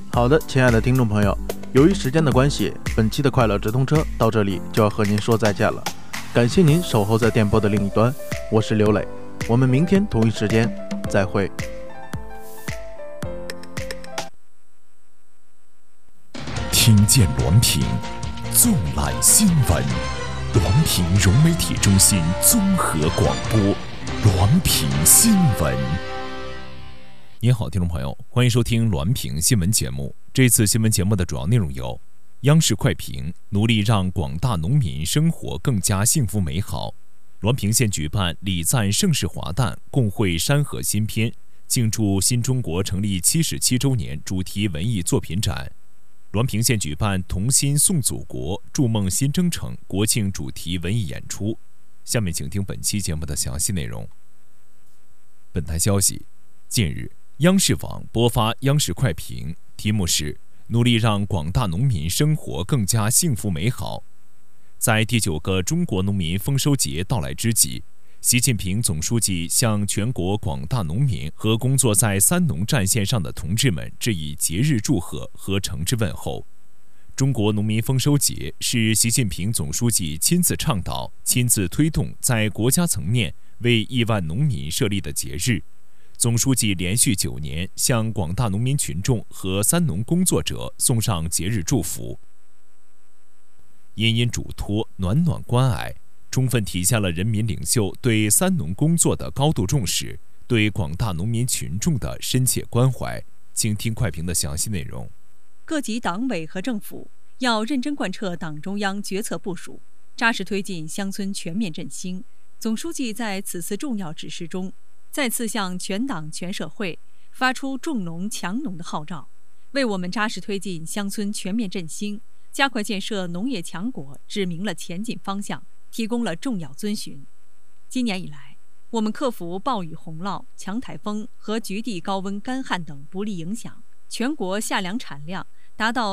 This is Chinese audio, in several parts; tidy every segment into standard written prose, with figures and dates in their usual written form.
好的，亲爱的听众朋友，由于时间的关系，本期的快乐直通车到这里就要和您说再见了。感谢您守候在电波的另一端，我是刘磊，我们明天同一时间再会。 听见滦平，纵览新闻，滦平融媒体中心综合广播，滦平新闻。 您好，听众朋友，欢迎收听滦平新闻节目。这次新闻节目的主要内容有：央视快评，努力让广大农民生活更加幸福美好；滦平县举办礼赞盛世华诞，共绘山河新篇，庆祝新中国成立77周年主题文艺作品展；滦平县举办同心颂祖国，筑梦新征程国庆主题文艺演出。下面请听本期节目的详细内容。本台消息，近日央视网播发央视快评，题目是努力让广大农民生活更加幸福美好。在第9个中国农民丰收节到来之际，习近平总书记向全国广大农民和工作在三农战线上的同志们致以节日祝贺和诚挚问候。中国农民丰收节是习近平总书记亲自倡导、亲自推动在国家层面为亿万农民设立的节日。总书记连续9年向广大农民群众和三农工作者送上节日祝福，殷殷嘱托，暖暖关爱，充分体现了人民领袖对三农工作的高度重视，对广大农民群众的深切关怀。请听快评的详细内容。 各级党委和政府要认真贯彻党中央决策部署，扎实推进乡村全面振兴。总书记在此次重要指示中，再次向全党全社会发出重农强农的号召，为我们扎实推进乡村全面振兴、加快建设农业强国指明了前进方向，提供了重要遵循。今年以来，我们克服暴雨洪涝、强台风和局地高温干旱等不利影响，全国夏粮产量达到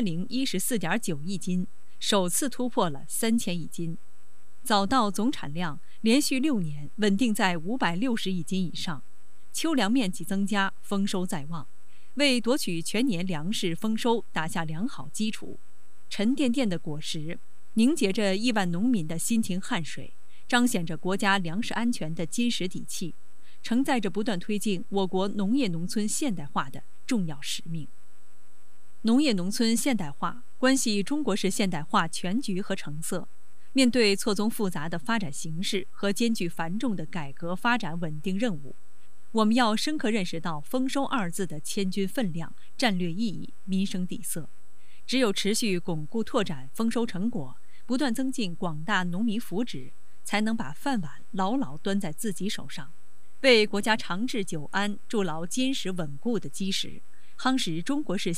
3014.9亿斤，首次突破了3000亿斤。早稻总产量连续6年稳定在560亿斤以上，秋粮面积增加，丰收在望，为夺取全年粮食丰收打下良好基础。沉甸甸的果实凝结着亿万农民的辛勤汗水，彰显着国家粮食安全的坚实底气，承载着不断推进我国农业农村现代化的重要使命。农业农村现代化关系中国式现代化全局和成色。面对错综复杂的发展形势和艰巨繁重的改革发展稳定任务，我们要深刻认识到丰收2字的千钧分量、战略意义、民生底色。只有持续巩固拓展丰收成果，不断增进广大农民福祉，才能把饭碗牢牢端在自己手上，为国家长治久安筑牢坚实稳固的基石，夯实中国式